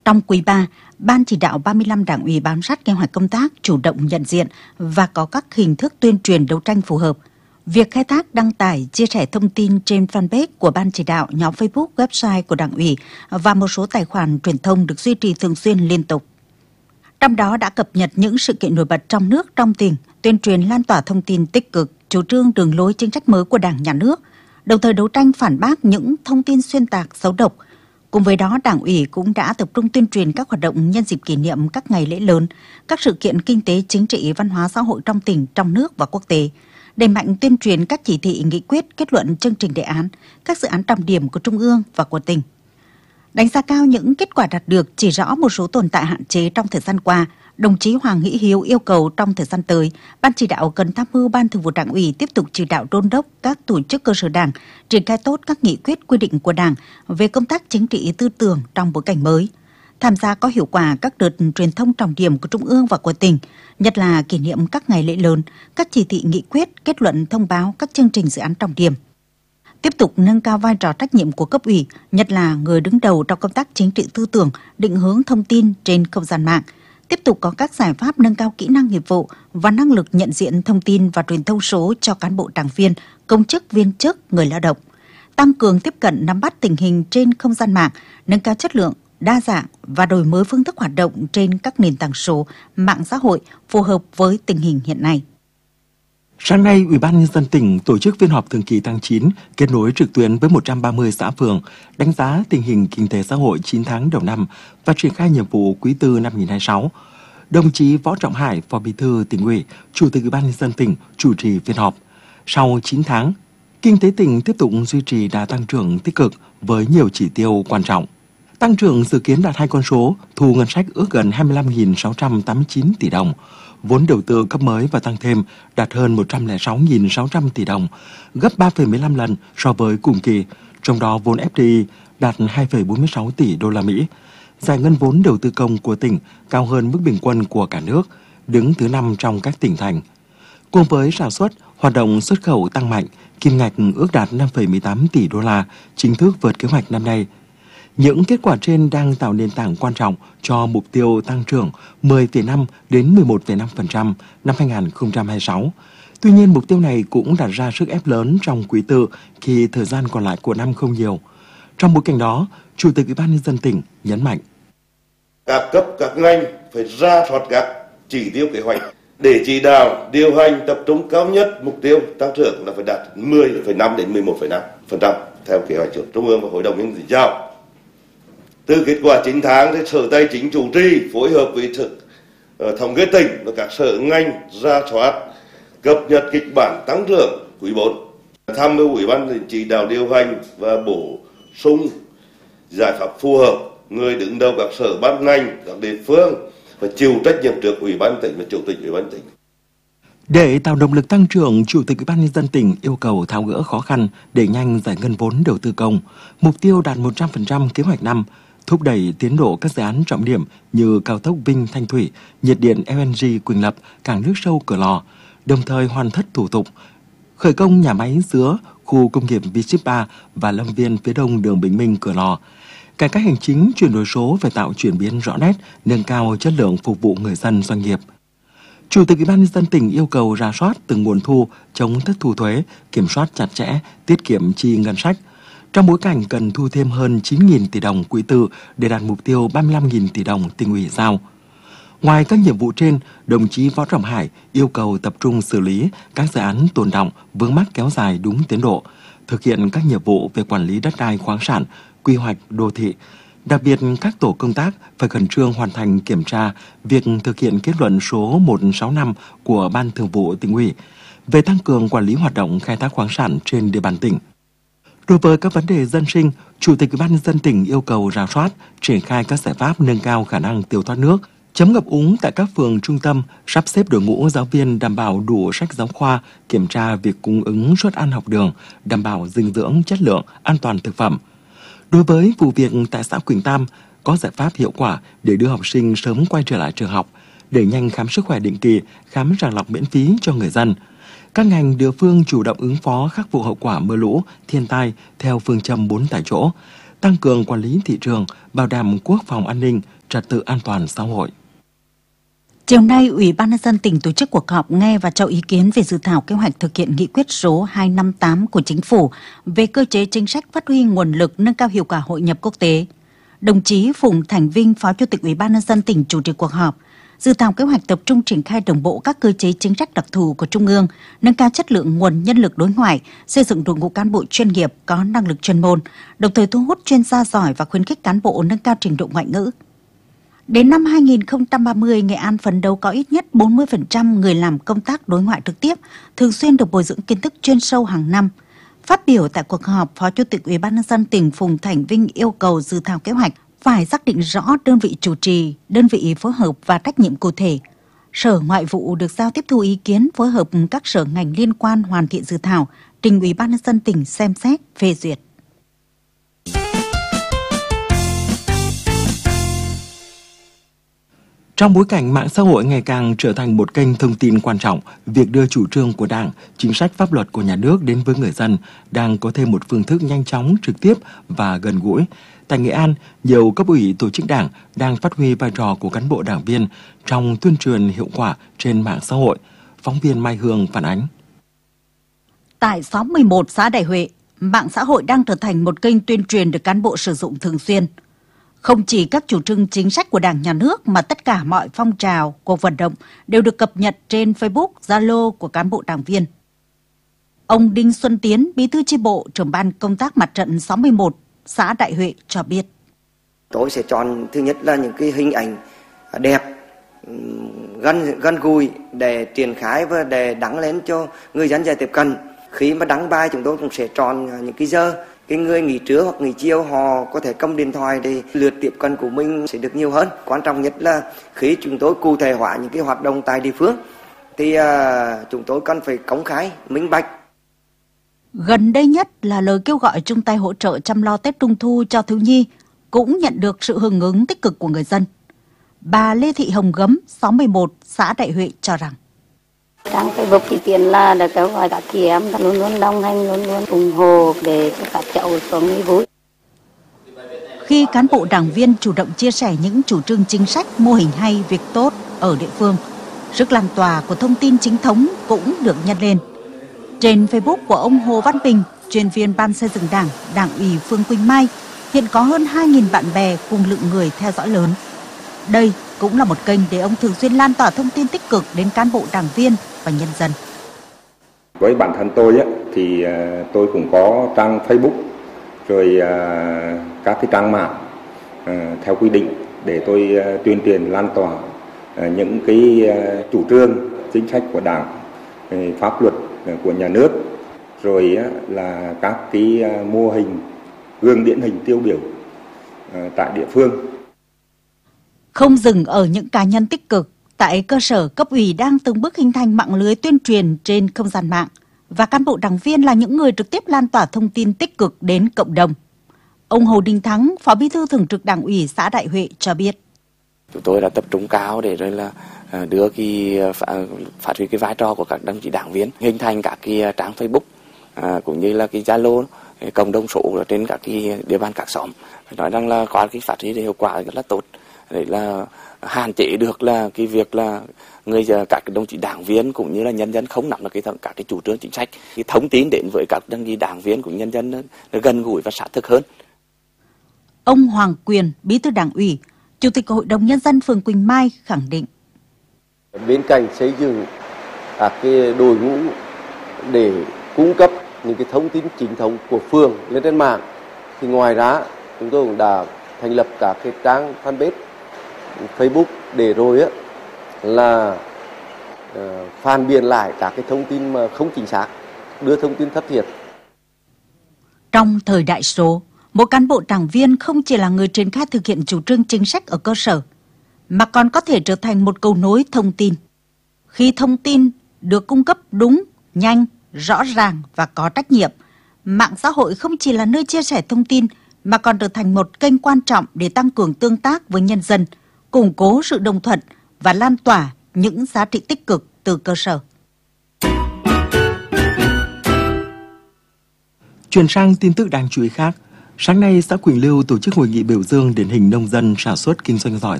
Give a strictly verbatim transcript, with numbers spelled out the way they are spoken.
Trong quý ba, Ban chỉ đạo ba mươi lăm Đảng ủy bám sát kế hoạch công tác, chủ động nhận diện và có các hình thức tuyên truyền đấu tranh phù hợp. Việc khai thác, đăng tải, chia sẻ thông tin trên fanpage của Ban chỉ đạo, nhóm Facebook, website của Đảng ủy và một số tài khoản truyền thông được duy trì thường xuyên liên tục. Trong đó đã cập nhật những sự kiện nổi bật trong nước, trong tỉnh, tuyên truyền lan tỏa thông tin tích cực, chủ trương đường lối chính sách mới của Đảng, Nhà nước, đồng thời đấu tranh phản bác những thông tin xuyên tạc, xấu độc. Cùng với đó, Đảng ủy cũng đã tập trung tuyên truyền các hoạt động nhân dịp kỷ niệm các ngày lễ lớn, các sự kiện kinh tế, chính trị, văn hóa xã hội trong tỉnh, trong nước và quốc tế, đẩy mạnh tuyên truyền các chỉ thị, nghị quyết, kết luận, chương trình đề án, các dự án trọng điểm của Trung ương và của tỉnh. Đánh giá cao những kết quả đạt được, chỉ rõ một số tồn tại hạn chế trong thời gian qua, đồng chí Hoàng Hữu Hiếu yêu cầu trong thời gian tới, Ban chỉ đạo cần tham mưu Ban Thường vụ Đảng ủy tiếp tục chỉ đạo đôn đốc các tổ chức cơ sở Đảng triển khai tốt các nghị quyết, quy định của Đảng về công tác chính trị tư tưởng trong bối cảnh mới, tham gia có hiệu quả các đợt truyền thông trọng điểm của Trung ương và của tỉnh, nhất là kỷ niệm các ngày lễ lớn, các chỉ thị, nghị quyết, kết luận, thông báo các chương trình dự án trọng điểm. Tiếp tục nâng cao vai trò trách nhiệm của cấp ủy, nhất là người đứng đầu trong công tác chính trị tư tưởng, định hướng thông tin trên không gian mạng. Tiếp tục có các giải pháp nâng cao kỹ năng nghiệp vụ và năng lực nhận diện thông tin và truyền thông số cho cán bộ đảng viên, công chức, viên chức, người lao động. Tăng cường tiếp cận nắm bắt tình hình trên không gian mạng, nâng cao chất lượng, đa dạng và đổi mới phương thức hoạt động trên các nền tảng số, mạng xã hội phù hợp với tình hình hiện nay. Sáng nay, Ủy ban Nhân dân tỉnh tổ chức phiên họp thường kỳ tháng chín kết nối trực tuyến với một trăm ba mươi xã phường, đánh giá tình hình kinh tế xã hội chín tháng đầu năm và triển khai nhiệm vụ quý tư năm hai nghìn không trăm hai mươi sáu. Đồng chí Võ Trọng Hải, Phó Bí thư Tỉnh ủy, Chủ tịch Ủy ban Nhân dân tỉnh chủ trì phiên họp. Sau chín tháng, kinh tế tỉnh tiếp tục duy trì đà tăng trưởng tích cực với nhiều chỉ tiêu quan trọng. Tăng trưởng dự kiến đạt hai con số, thu ngân sách ước gần hai mươi lăm nghìn sáu trăm tám mươi chín tỷ đồng. Vốn đầu tư cấp mới và tăng thêm đạt hơn một trăm lẻ sáu nghìn sáu trăm tỷ đồng, gấp ba phẩy mười lăm lần so với cùng kỳ, trong đó vốn ép đê i đạt hai phẩy bốn mươi sáu tỷ đô la Mỹ. Giải ngân vốn đầu tư công của tỉnh cao hơn mức bình quân của cả nước, đứng thứ năm trong các tỉnh thành. Cùng với sản xuất, hoạt động xuất khẩu tăng mạnh, kim ngạch ước đạt năm phẩy mười tám tỷ đô la, chính thức vượt kế hoạch năm nay. Những kết quả trên đang tạo nền tảng quan trọng cho mục tiêu tăng trưởng mười phẩy năm đến mười một phẩy năm phần trăm năm hai nghìn không trăm hai mươi sáu. Tuy nhiên, mục tiêu này cũng đặt ra sức ép lớn trong quý tư khi thời gian còn lại của năm không nhiều. Trong bối cảnh đó, Chủ tịch Ủy ban Nhân dân tỉnh nhấn mạnh. Các cấp, các ngành phải ra soát các chỉ tiêu kế hoạch để chỉ đạo, điều hành tập trung cao nhất mục tiêu tăng trưởng là phải đạt mười phẩy năm đến mười một phẩy năm phần trăm theo kế hoạch của Trung ương và Hội đồng Nhân dân tỉnh giao. Từ kết quả chín tháng, thì Sở Tài chính chủ trì phối hợp với thực thống kê tỉnh và các sở ngành ra soát, cập nhật kịch bản tăng trưởng quý bốn, tham mưu Ủy ban tỉnh chỉ đạo điều hành và bổ sung giải pháp phù hợp. Người đứng đầu các sở ban ngành, các địa phương phải chịu trách nhiệm trước Ủy ban tỉnh và Chủ tịch Ủy ban tỉnh. Để tạo động lực tăng trưởng, Chủ tịch Ủy ban Nhân dân tỉnh yêu cầu tháo gỡ khó khăn, đẩy nhanh giải ngân vốn đầu tư công, mục tiêu đạt một trăm phần trăm kế hoạch năm, thúc đẩy tiến độ các dự án trọng điểm như cao tốc Vinh Thanh Thủy, nhiệt điện lờ en giê Quỳnh Lập, cảng nước sâu Cửa Lò, đồng thời hoàn tất thủ tục khởi công nhà máy sữa khu công nghiệp V ship ba và lâm viên phía đông đường Bình Minh Cửa Lò. Cải cách hành chính, chuyển đổi số phải tạo chuyển biến rõ nét, nâng cao chất lượng phục vụ người dân doanh nghiệp. Chủ tịch Ủy ban Nhân dân tỉnh yêu cầu rà soát từng nguồn thu, chống thất thu thuế, kiểm soát chặt chẽ, tiết kiệm chi ngân sách. Trong bối cảnh cần thu thêm hơn chín nghìn tỷ đồng quý tư để đạt mục tiêu ba mươi lăm nghìn tỷ đồng Tỉnh ủy giao. Ngoài các nhiệm vụ trên, đồng chí Võ Trọng Hải yêu cầu tập trung xử lý các dự án tồn đọng, vướng mắc kéo dài đúng tiến độ, thực hiện các nhiệm vụ về quản lý đất đai khoáng sản, quy hoạch đô thị. Đặc biệt, các tổ công tác phải khẩn trương hoàn thành kiểm tra việc thực hiện kết luận số một trăm sáu mươi lăm của Ban Thường vụ Tỉnh ủy về tăng cường quản lý hoạt động khai thác khoáng sản trên địa bàn tỉnh. Đối với các vấn đề dân sinh, Chủ tịch Ủy ban Nhân dân tỉnh yêu cầu rà soát, triển khai các giải pháp nâng cao khả năng tiêu thoát nước, chấm ngập úng tại các phường trung tâm, sắp xếp đội ngũ giáo viên đảm bảo đủ sách giáo khoa, kiểm tra việc cung ứng suất ăn học đường, đảm bảo dinh dưỡng, chất lượng, an toàn thực phẩm. Đối với vụ việc tại xã Quỳnh Tam, có giải pháp hiệu quả để đưa học sinh sớm quay trở lại trường học, đẩy nhanh khám sức khỏe định kỳ, khám sàng lọc miễn phí cho người dân. Các ngành địa phương chủ động ứng phó khắc phục hậu quả mưa lũ, thiên tai theo phương châm bốn tại chỗ, tăng cường quản lý thị trường, bảo đảm quốc phòng an ninh, trật tự an toàn xã hội. Chiều nay, Ủy ban Nhân dân tỉnh tổ chức cuộc họp nghe và cho ý kiến về dự thảo kế hoạch thực hiện nghị quyết số hai trăm năm mươi tám của Chính phủ về cơ chế chính sách phát huy nguồn lực nâng cao hiệu quả hội nhập quốc tế. Đồng chí Phùng Thành Vinh, Phó Chủ tịch Ủy ban Nhân dân tỉnh chủ trì cuộc họp. Dự thảo kế hoạch tập trung triển khai đồng bộ các cơ chế chính sách đặc thù của Trung ương, nâng cao chất lượng nguồn nhân lực đối ngoại, xây dựng đội ngũ cán bộ chuyên nghiệp có năng lực chuyên môn, đồng thời thu hút chuyên gia giỏi và khuyến khích cán bộ nâng cao trình độ ngoại ngữ. Đến năm hai nghìn không trăm ba mươi, Nghệ An phấn đấu có ít nhất bốn mươi phần trăm người làm công tác đối ngoại trực tiếp, thường xuyên được bồi dưỡng kiến thức chuyên sâu hàng năm. Phát biểu tại cuộc họp, Phó Chủ tịch Ủy ban Nhân dân tỉnh Phùng Thành Vinh yêu cầu dự thảo kế hoạch phải xác định rõ đơn vị chủ trì, đơn vị phối hợp và trách nhiệm cụ thể. Sở Ngoại vụ được giao tiếp thu ý kiến, phối hợp các sở ngành liên quan hoàn thiện dự thảo, trình Ủy ban Nhân dân tỉnh xem xét, phê duyệt. Trong bối cảnh mạng xã hội ngày càng trở thành một kênh thông tin quan trọng, việc đưa chủ trương của Đảng, chính sách pháp luật của nhà nước đến với người dân đang có thêm một phương thức nhanh chóng, trực tiếp và gần gũi. Tại Nghệ An, nhiều cấp ủy tổ chức Đảng đang phát huy vai trò của cán bộ đảng viên trong tuyên truyền hiệu quả trên mạng xã hội. Phóng viên Mai Hương phản ánh. Tại xóm mười một xã Đại Huệ, mạng xã hội đang trở thành một kênh tuyên truyền được cán bộ sử dụng thường xuyên. Không chỉ các chủ trương chính sách của Đảng, Nhà nước mà tất cả mọi phong trào, cuộc vận động đều được cập nhật trên Facebook, Zalo của cán bộ đảng viên. Ông Đinh Xuân Tiến, Bí thư chi bộ, trưởng ban công tác mặt trận xóm mười một, xã Đại Huệ cho biết. Tôi sẽ chọn thứ nhất là những cái hình ảnh đẹp, gần gần gũi để triển khai và để đăng lên cho người dân dễ tiếp cận. Khi mà đăng bài chúng tôi cũng sẽ chọn những cái giờ cái người nghỉ trưa hoặc nghỉ chiều họ có thể cầm điện thoại để lượt tiếp cận của mình sẽ được nhiều hơn. Quan trọng nhất là khi chúng tôi cụ thể hóa những cái hoạt động tại địa phương thì uh, chúng tôi cần phải công khai, minh bạch. Gần đây nhất là lời kêu gọi chung tay hỗ trợ chăm lo Tết Trung thu cho thiếu nhi cũng nhận được sự hưởng ứng tích cực của người dân. Bà Lê Thị Hồng Gấm, xóm mười một, xã Đại Huệ cho rằng Trang Facebook thì tiền là để kêu gọi các chị em luôn luôn đồng hành, luôn luôn ủng hộ để cho các cháu có nghỉ vui. Khi cán bộ đảng viên chủ động chia sẻ những chủ trương chính sách, mô hình hay, việc tốt ở địa phương, sức lan tỏa của thông tin chính thống cũng được nhân lên. Trên Facebook của ông Hồ Văn Bình, chuyên viên Ban xây dựng Đảng, Đảng ủy phường Quỳnh Mai, hiện có hơn hai nghìn bạn bè cùng lượng người theo dõi lớn. Đây cũng là một kênh để ông thường xuyên lan tỏa thông tin tích cực đến cán bộ đảng viên và nhân dân. Với bản thân tôi ấy, thì tôi cũng có trang Facebook, rồi các cái trang mạng theo quy định để tôi tuyên truyền lan tỏa những cái chủ trương, chính sách của Đảng, pháp luật của nhà nước, rồi là các cái mô hình gương điển hình tiêu biểu tại địa phương. Không dừng ở những cá nhân tích cực, tại cơ sở cấp ủy đang từng bước hình thành mạng lưới tuyên truyền trên không gian mạng và cán bộ đảng viên là những người trực tiếp lan tỏa thông tin tích cực đến cộng đồng. Ông Hồ Đình Thắng, Phó Bí thư Thường trực Đảng ủy xã Đại Huệ cho biết. Chúng tôi đã tập trung cao để rồi là đưa cái phát huy cái vai trò của các đồng chí đảng viên, hình thành các cái trang Facebook cũng như là cái Zalo, cộng đồng số ở trên các cái địa bàn các xóm. Phải nói rằng là có cái phát huy hiệu quả rất là tốt để là hạn chế được là cái việc là người các đồng chí đảng viên cũng như là nhân dân không nắm được cái các cái chủ trương chính sách, cái thông tin đến với các đồng chí đảng viên cũng nhân dân nó gần gũi và sát thực hơn. Ông Hoàng Quyền, Bí thư Đảng ủy, Chủ tịch Hội đồng Nhân dân phường Quỳnh Mai khẳng định. Bên cạnh xây dựng các cái đội ngũ để cung cấp những cái thông tin chính thống của phường lên trên mạng, thì ngoài ra chúng tôi cũng đã thành lập các cái trang fanpage Facebook để rồi á là uh, phản biện lại các cái thông tin mà không chính xác, đưa thông tin thất thiệt. Trong thời đại số, mỗi cán bộ đảng viên không chỉ là người triển khai thực hiện chủ trương chính sách ở cơ sở, mà còn có thể trở thành một cầu nối thông tin. Khi thông tin được cung cấp đúng, nhanh, rõ ràng và có trách nhiệm, mạng xã hội không chỉ là nơi chia sẻ thông tin mà còn trở thành một kênh quan trọng để tăng cường tương tác với nhân dân, củng cố sự đồng thuận và lan tỏa những giá trị tích cực từ cơ sở. Chuyển sang tin tức đáng chú ý khác, Sáng nay, xã Quỳnh Lưu tổ chức hội nghị biểu dương điển hình nông dân sản xuất kinh doanh giỏi